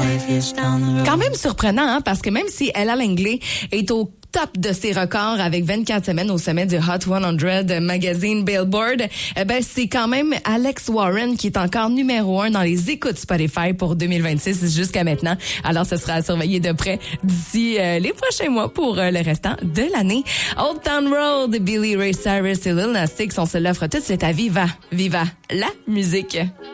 Quand même surprenant, hein, parce que même si Ella Langley est au top de ses records avec 24 semaines au sommet du Hot 100 magazine Billboard, c'est quand même Alex Warren qui est encore numéro 1 dans les écoutes Spotify pour 2026 jusqu'à maintenant. Alors, ce sera à surveiller de près d'ici les prochains mois pour le restant de l'année. Old Town Road, Billy Ray Cyrus et Lil Nas X, on se l'offre tout de suite à Viva. Viva la musique!